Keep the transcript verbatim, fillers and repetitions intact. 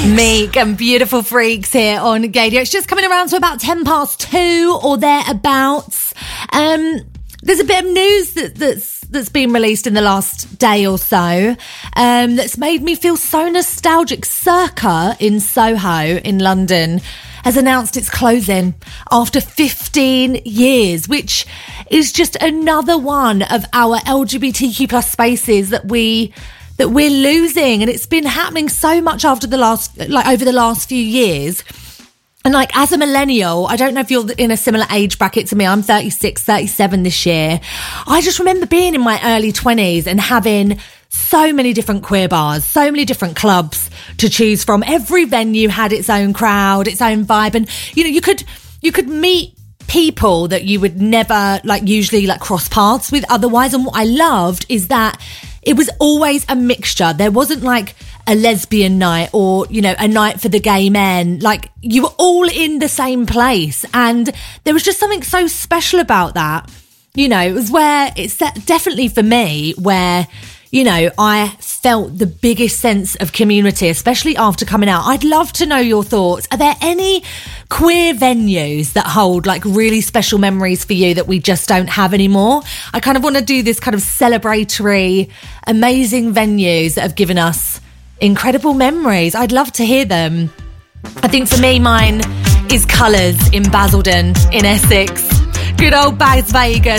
Meek and Beautiful Freaks here on Gaydio. It's just coming around to about ten past two or thereabouts. Um, there's a bit of news that, that's that's been released in the last day or so um, that's made me feel so nostalgic. Circa in Soho in London has announced its closing after fifteen years, which is just another one of our L G B T Q plus spaces that we that we're losing. And it's been happening so much after the last, like over the last few years. And like, as a millennial, I don't know if you're in a similar age bracket to me. I'm thirty-six, thirty-seven this year. I just remember being in my early twenties and having so many different queer bars, so many different clubs to choose from. Every venue had its own crowd, its own vibe. And, you know, you could, you could meet people that you would never like usually like cross paths with otherwise. And what I loved is that it was always a mixture. There wasn't like a lesbian night or, you know, a night for the gay men. Like, you were all in the same place. And there was just something so special about that. You know, it was where it's definitely for me where, you know, I felt the biggest sense of community, especially after coming out. I'd love to know your thoughts. Are there any queer venues that hold like really special memories for you that we just don't have anymore? I kind of want to do this kind of celebratory, amazing venues that have given us incredible memories. I'd love to hear them. I think for me, mine is Colours in Basildon in Essex. Good old Bas Vegas.